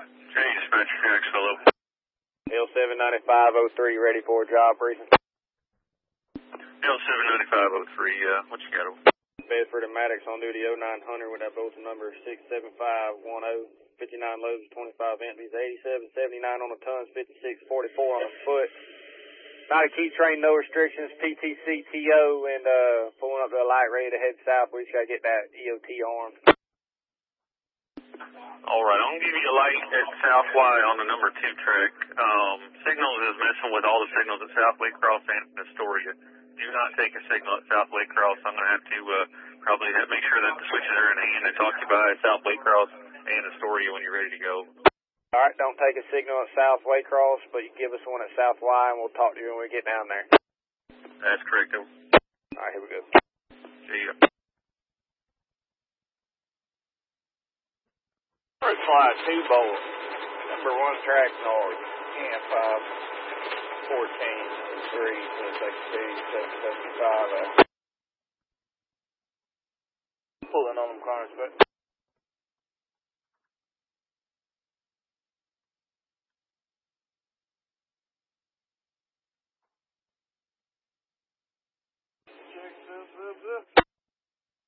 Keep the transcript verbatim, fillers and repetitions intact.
Hey, dispatcher, Phoenix, hello. L seven ninety-five oh three ready for a job briefing. L seven ninety-five oh three, uh, what you got over? Bedford and Maddox on duty oh nine hundred with that bulletin number six seven five one oh, fifty-nine loads, twenty-five empties, eighty-seven seventy-nine on the tons, fifty-six forty-four on the foot. Not a key train, no restrictions, P T C T O, and uh, pulling up to the light ready to head south. We just got to get that E O T armed. All right, I'm going to give you a light at South Y on the number two track. Um, signals is messing with all the signals at South Waycross and Astoria. Do not take a signal at South Waycross. I'm going to have to uh, probably have, make sure that the switches are in hand and talk to you by South Waycross and Astoria when you're ready to go. All right, don't take a signal at South Waycross, but you give us one at South Y, and we'll talk to you when we get down there. That's correct. Over. All right, here we go. See ya. Fly two bolt, number one track north, camp five, fourteen, three, six, two, seven, seventy-five. Uh, pulling on them corners, but. Check this, this, this.